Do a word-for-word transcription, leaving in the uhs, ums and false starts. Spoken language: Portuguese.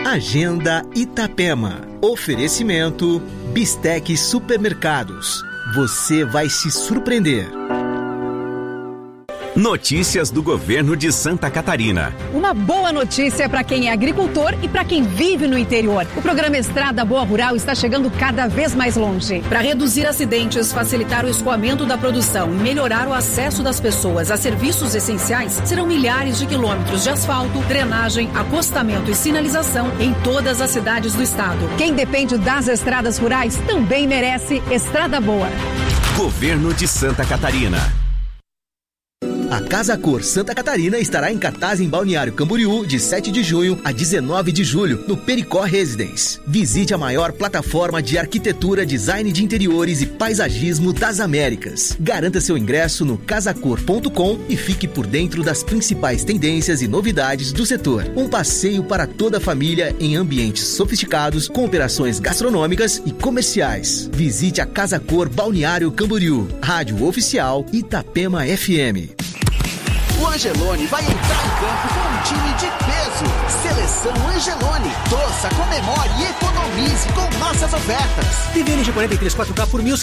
Agenda Itapema. Oferecimento Bistec Supermercados. Você vai se surpreender. Notícias do governo de Santa Catarina. Uma boa notícia para quem é agricultor e para quem vive no interior. O programa Estrada Boa Rural está chegando cada vez mais longe. Para reduzir acidentes, facilitar o escoamento da produção e melhorar o acesso das pessoas a serviços essenciais, serão milhares de quilômetros de asfalto, drenagem, acostamento e sinalização em todas as cidades do estado. Quem depende das estradas rurais também merece Estrada Boa. Governo de Santa Catarina. A Casa Cor Santa Catarina estará em cartaz em Balneário Camboriú de sete de junho a dezenove de julho, no Pericó Residence. Visite a maior plataforma de arquitetura, design de interiores e paisagismo das Américas. Garanta seu ingresso no casacor ponto com e fique por dentro das principais tendências e novidades do setor. Um passeio para toda a família em ambientes sofisticados, com operações gastronômicas e comerciais. Visite a Casa Cor Balneário Camboriú. Rádio Oficial Itapema F M. O Angelone vai entrar em campo com um time de peso. Seleção Angelone. Torça, comemore e economize com nossas ofertas. T V L G quarenta e três quatro K por mil